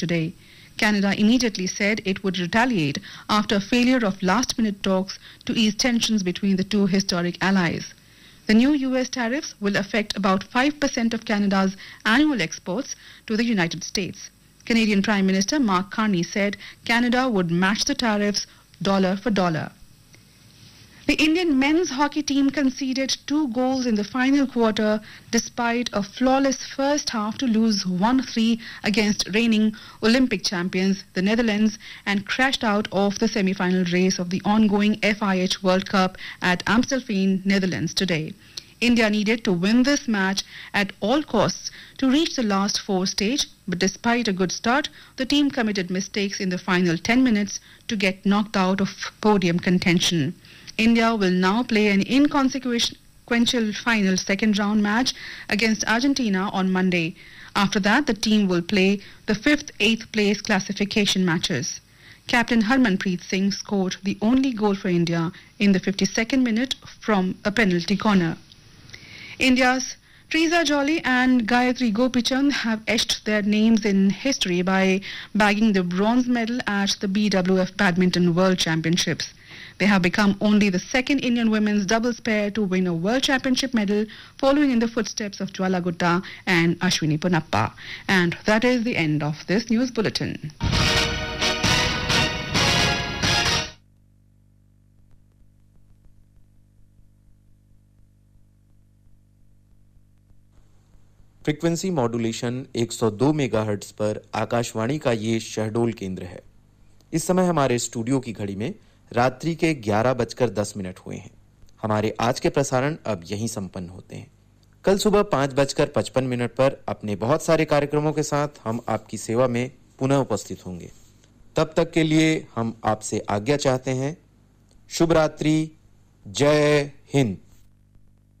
today. Canada immediately said it would retaliate after failure of last-minute talks to ease tensions between the two historic allies. The new US tariffs will affect about 5% of Canada's annual exports to the United States. Canadian Prime Minister Mark Carney said Canada would match the tariffs dollar for dollar. The Indian men's hockey team conceded 2 goals in the final quarter despite a flawless first half to lose 1-3 against reigning Olympic champions, the Netherlands, and crashed out of the semi-final race of the ongoing FIH World Cup at Amstelveen, Netherlands today. India needed to win this match at all costs to reach the last 4 stage, but despite a good start, the team committed mistakes in the final 10 minutes to get knocked out of podium contention. India will now play an inconsequential final second round match against Argentina on Monday. After that, the team will play the 5th, 8th place classification matches. Captain Harmanpreet Singh scored the only goal for India in the 52nd minute from a penalty corner. India's Trisa Jolly and Gayatri Gopichand have etched their names in history by bagging the bronze medal at the BWF Badminton World Championships. They have become only the second Indian women's doubles pair to win a World Championship medal, following in the footsteps of Jwala Gutta and Ashwini Ponappa. And that is the end of this news bulletin. Frequency modulation 102 megahertz पर आकाशवाणी का ये शहडोल केंद्र है। इस समय हमारे studio की घड़ी में रात्रि के 11:10 हुए हैं। हमारे आज के प्रसारण अब यहीं संपन्न होते हैं। कल सुबह 5:55 पर अपने बहुत सारे कार्यक्रमों के साथ हम आपकी सेवा में पुनः उपस्थित होंगे। तब तक के लिए हम आपसे आज्ञा चाहते हैं। शुभ रात्रि। जय हिंद।